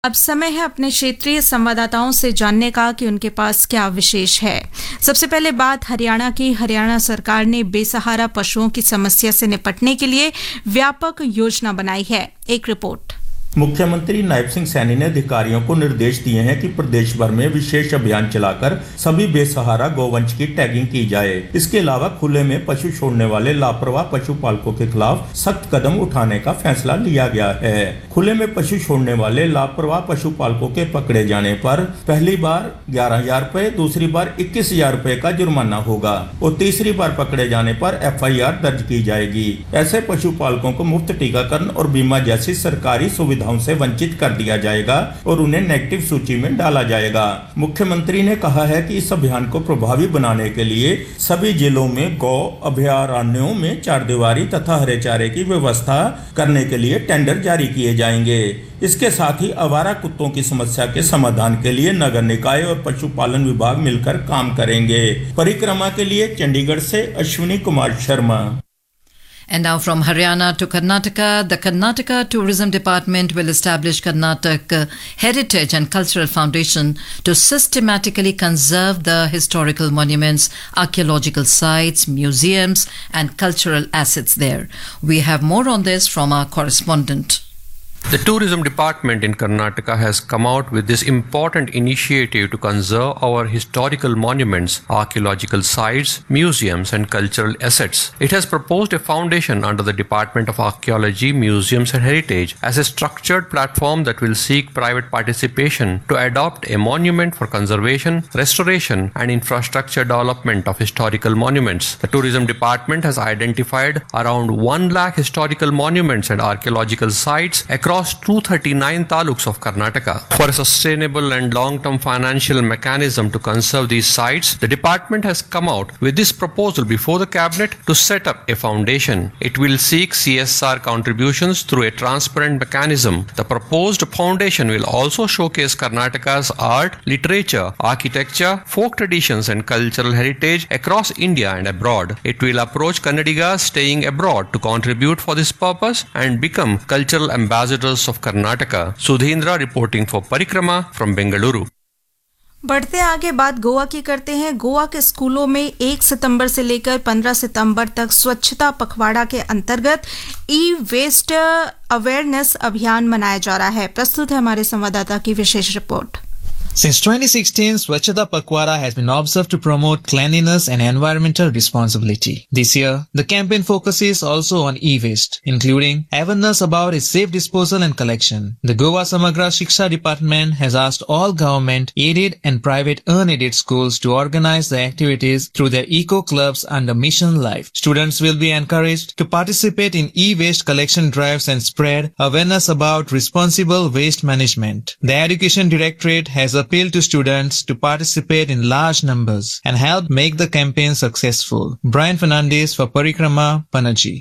अब समय है अपने क्षेत्रीय संवाददाताओं से जानने का कि उनके पास क्या विशेष है। सबसे पहले बात हरियाणा की। हरियाणा सरकार ने बेसहारा पशुओं की समस्या से निपटने के लिए व्यापक योजना बनाई है। एक रिपोर्ट। मुख्यमंत्री नायब सिंह सैनी ने अधिकारियों को निर्देश दिए हैं कि प्रदेश भर में विशेष अभियान चलाकर सभी बेसहारा गोवंश की टैगिंग की जाए। इसके अलावा खुले में पशु छोड़ने वाले लापरवाह पशुपालकों के खिलाफ सख्त कदम उठाने का फैसला लिया गया है। खुले में पशु छोड़ने वाले लापरवाह पशुपालकों के पकड़े जाने पर पहली बार 11,000 रुपए, दूसरी बार 21,000 रुपए का जुर्माना होगा और तीसरी बार पकड़े जाने पर FIR दर्ज की जाएगी। ऐसे पशुपालकों को मुफ्त टीकाकरण और बीमा जैसी सरकारी सुविधाओं से वंचित कर दिया जाएगा और उन्हें नेगेटिव सूची में डाला जाएगा। मुख्यमंत्री ने कहा है कि इस अभियान को प्रभावी बनाने के लिए सभी जिलों में गौ अभयारण्यों में चारदीवारी तथा हरे चारे की व्यवस्था करने के लिए टेंडर जारी किए जाएंगे। इसके साथ ही आवारा कुत्तों की समस्या के समाधान के लिए नगर निकाय और पशुपालन विभाग मिलकर काम करेंगे। परिक्रमा के लिए चंडीगढ़ से Ashwini Kumar Sharma. And now from Haryana to Karnataka, the Karnataka Tourism Department will establish Karnataka Heritage and Cultural Foundation to systematically conserve the historical monuments, archaeological sites, museums and cultural assets there. We have more on this from our correspondent. The Tourism Department in Karnataka has come out with this important initiative to conserve our historical monuments, archaeological sites, museums and cultural assets. It has proposed a foundation under the Department of Archaeology, Museums and Heritage as a structured platform that will seek private participation to adopt a monument for conservation, restoration and infrastructure development of historical monuments. The Tourism Department has identified around 1 lakh historical monuments and archaeological sites across 239 taluks of Karnataka. For a sustainable and long-term financial mechanism to conserve these sites, the department has come out with this proposal before the cabinet to set up a foundation. It will seek CSR contributions through a transparent mechanism. The proposed foundation will also showcase Karnataka's art, literature, architecture, folk traditions and cultural heritage across India and abroad. It will approach Kannadigas staying abroad to contribute for this purpose and become cultural ambassadors of Karnataka. Sudhindra reporting for Parikrama from Bengaluru. बढ़ते आगे बात गोवा की करते हैं। गोवा के स्कूलों में 1 सितंबर से लेकर 15 सितंबर तक स्वच्छता पखवाड़ा के अंतर्गत ई-वेस्ट अवेयरनेस अभियान मनाया जा रहा है। प्रस्तुत है हमारे संवाददाता की विशेष report. Since 2016, Swachhata Pakhwara has been observed to promote cleanliness and environmental responsibility. This year, the campaign focuses also on e-waste, including awareness about its safe disposal and collection. The Goa Samagra Shiksha Department has asked all government, aided and private unaided schools to organize the activities through their eco-clubs under Mission Life. Students will be encouraged to participate in e-waste collection drives and spread awareness about responsible waste management. The Education Directorate has appealed to students to participate in large numbers and help make the campaign successful. Brian Fernandez for Parikrama, Panaji.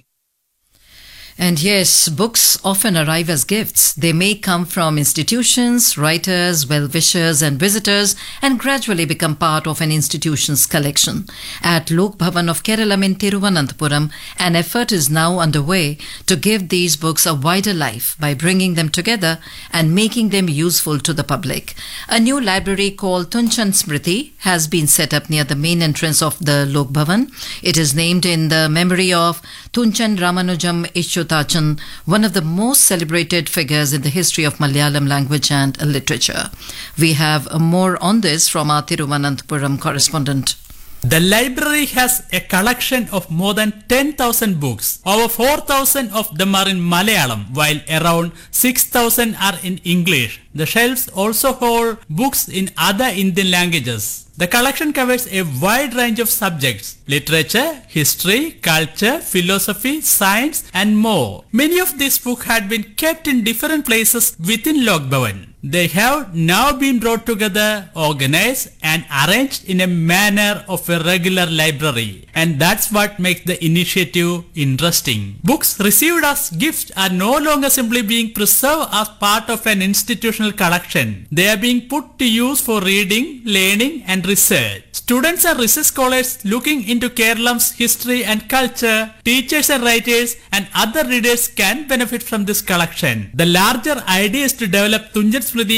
And yes, books often arrive as gifts. They may come from institutions, writers, well-wishers and visitors and gradually become part of an institution's collection. At Lok Bhavan of Keralam in Thiruvananthapuram, an effort is now underway to give these books a wider life by bringing them together and making them useful to the public. A new library called Tunchan Smriti has been set up near the main entrance of the Lok Bhavan. It is named in the memory of Tunchan Ramanujam Ishutachan, one of the most celebrated figures in the history of Malayalam language and literature. We have more on this from our Thiruvananthapuram correspondent. The library has a collection of more than 10,000 books. Over 4,000 of them are in Malayalam, while around 6,000 are in English. The shelves also hold books in other Indian languages. The collection covers a wide range of subjects: literature, history, culture, philosophy, science, and more. Many of these books had been kept in different places within Lok Bhavan. They have now been brought together, organized, and arranged in a manner of a regular library. And that's what makes the initiative interesting. Books received as gifts are no longer simply being preserved as part of an institutional collection. They are being put to use for reading, learning, and research. Students and research scholars looking into Keralam's history and culture, teachers and writers, and other readers can benefit from this collection. The larger idea is to develop Tunchan Smriti